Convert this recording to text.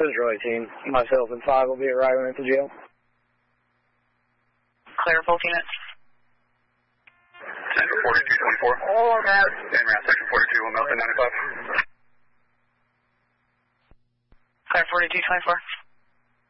Central 18. Myself and 5 will be arriving at the jail. Clear both units. Central 4224. Oh, man. And around section 42, Wilmington 95. Clear 4224.